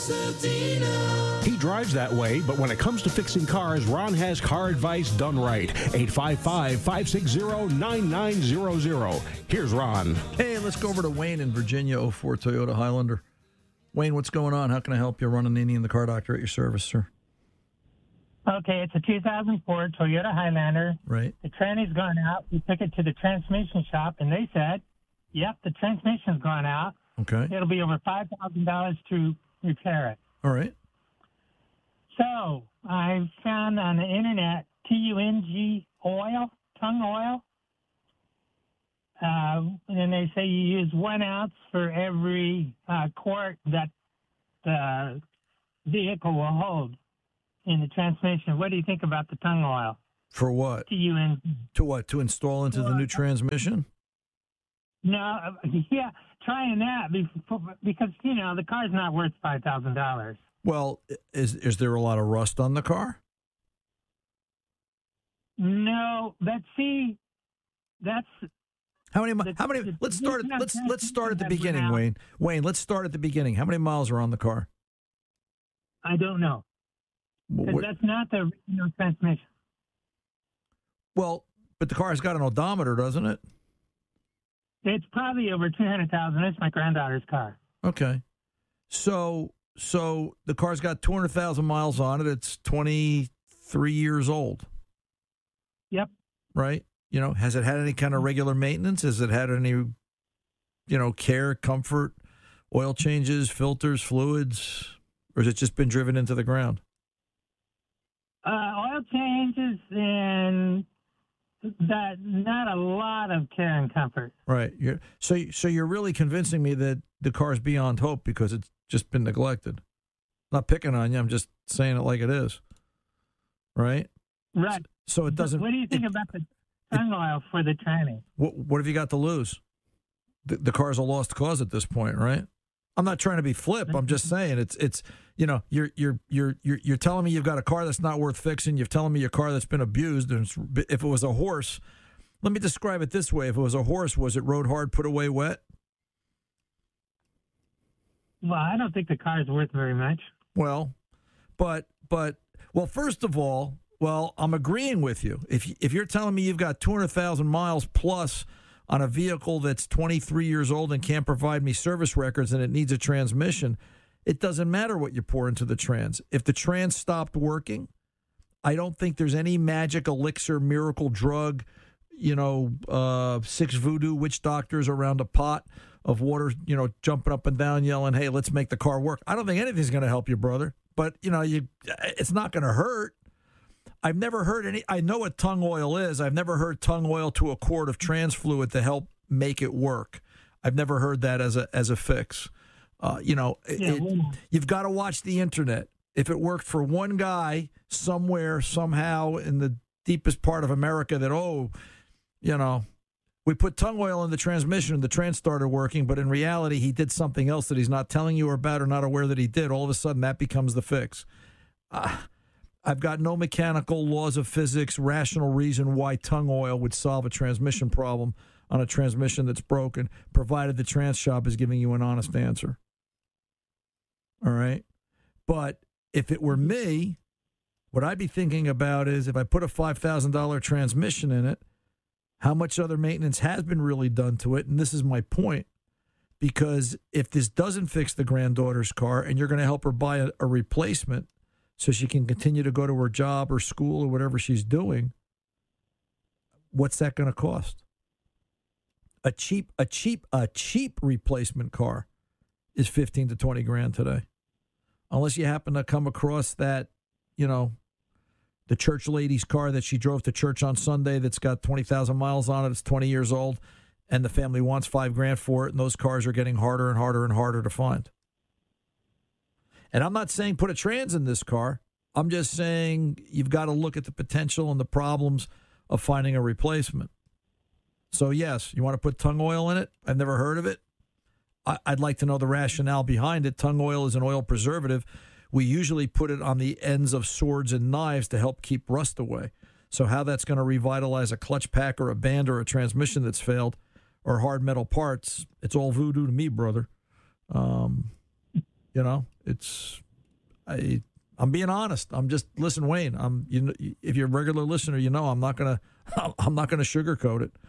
Pasadena. He drives that way, but when it comes to fixing cars, Ron has car advice done right. 855-560-9900. Here's Ron. Hey, let's go over to Wayne in Virginia, 04 Toyota Highlander. Wayne, what's going on? How can I help you? Running Nini and the car doctor at your service, sir. Okay, it's a 2004 Toyota Highlander. Right. The tranny's gone out. We took it to the transmission shop, and they said, yep, the transmission's gone out. Okay. It'll be over $5,000 to repair it. All right. So I found on the internet TUNG oil, tongue oil. And they say you use 1 ounce for every quart that the vehicle will hold in the transmission. What do you think about the tongue oil? For what? TUNG. To what? To install into the new transmission? No, yeah, trying that because, you know, the car's not worth $5,000. Well, is there a lot of rust on the car? No, that's How many? Let's start at the beginning, Wayne. Wayne, let's start at the beginning. How many miles are on the car? I don't know. Because that's not the original transmission. Well, but the car's got an odometer, doesn't it? It's probably over 200,000. It's my granddaughter's car. Okay. So the car's got 200,000 miles on it. It's 23 years old. Yep. Right? You know, has it had any kind of regular maintenance? Has it had any, you know, care, comfort, oil changes, filters, fluids, or has it just been driven into the ground? Oil changes and that, not a lot of care and comfort. Right. So you're really convincing me that the car's beyond hope because it's just been neglected. Not picking on you. I'm just saying it like it is. Right? Right. So it doesn't. What do you think about the tongue oil for the tranny? What have you got to lose? The car's a lost cause at this point, right? I'm not trying to be flip. I'm just saying it's you know, you're telling me you've got a car that's not worth fixing. You're telling me your car that's been abused. And if it was a horse, let me describe it this way: if it was a horse, was it rode hard, put away wet? Well, I don't think the car is worth very much. Well, but first of all, I'm agreeing with you. If you're telling me you've got 200,000 miles plus on a vehicle that's 23 years old and can't provide me service records and it needs a transmission, it doesn't matter what you pour into the trans. If the trans stopped working, I don't think there's any magic elixir, miracle drug, 6 voodoo witch doctors around a pot of water, jumping up and down, yelling, hey, let's make the car work. I don't think anything's going to help you, brother. But, it's not going to hurt. I've never heard any. I know what tongue oil is. I've never heard tongue oil to a quart of trans fluid to help make it work. I've never heard that as a fix. You've got to watch the internet. If it worked for one guy somewhere, somehow in the deepest part of America that, we put tongue oil in the transmission and the trans started working, but in reality, he did something else that he's not telling you about or not aware that he did. All of a sudden, that becomes the fix. I've got no mechanical laws of physics, rational reason why tongue oil would solve a transmission problem on a transmission that's broken, provided the trans shop is giving you an honest answer. All right? But if it were me, what I'd be thinking about is if I put a $5,000 transmission in it, how much other maintenance has been really done to it? And this is my point. Because if this doesn't fix the granddaughter's car and you're going to help her buy a replacement, so she can continue to go to her job or school or whatever she's doing, what's that going to cost? A cheap replacement car is 15 to 20 grand today. Unless you happen to come across that, the church lady's car that she drove to church on Sunday that's got 20,000 miles on it, it's 20 years old, and the family wants $5 grand for it, and those cars are getting harder and harder and harder to find. And I'm not saying put a trans in this car. I'm just saying you've got to look at the potential and the problems of finding a replacement. So, yes, you want to put tongue oil in it? I've never heard of it. I'd like to know the rationale behind it. Tongue oil is an oil preservative. We usually put it on the ends of swords and knives to help keep rust away. So how that's going to revitalize a clutch pack or a band or a transmission that's failed or hard metal parts, it's all voodoo to me, brother. I'm being honest. I'm just listen, Wayne. If you're a regular listener, I'm not gonna sugarcoat it.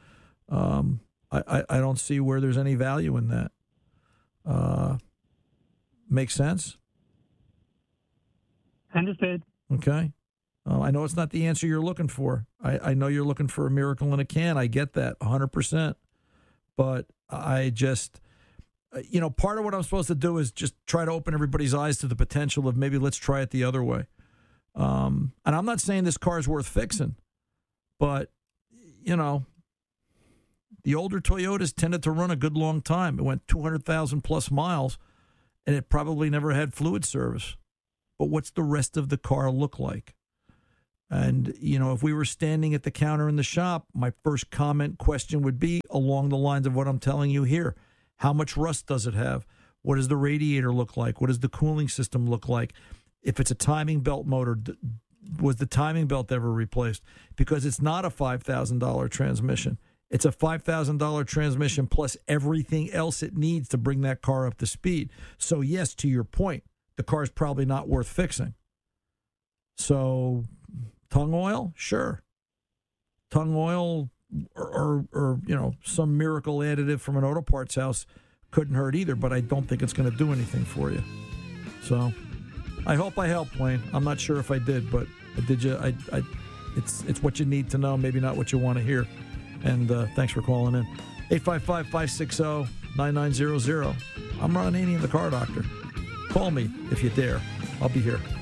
I don't see where there's any value in that. Makes sense? Understood. Okay. I know it's not the answer you're looking for. I know you're looking for a miracle in a can. I get that 100%. But I just, part of what I'm supposed to do is just try to open everybody's eyes to the potential of maybe let's try it the other way. And I'm not saying this car is worth fixing, but, the older Toyotas tended to run a good long time. It went 200,000 plus miles, and it probably never had fluid service. But what's the rest of the car look like? And, if we were standing at the counter in the shop, my first question would be along the lines of what I'm telling you here. How much rust does it have? What does the radiator look like? What does the cooling system look like? If it's a timing belt motor, was the timing belt ever replaced? Because it's not a $5,000 transmission. It's a $5,000 transmission plus everything else it needs to bring that car up to speed. So, yes, to your point, the car's probably not worth fixing. So, tongue oil? Sure. Tongue oil or some miracle additive from an auto parts house couldn't hurt either, but I don't think it's going to do anything for you. So, I hope I helped, Wayne. I'm not sure if I did, but did you? It's what you need to know, maybe not what you want to hear. And thanks for calling in. 855-560-9900. I'm Ron Ananian, the Car Doctor. Call me if you dare. I'll be here.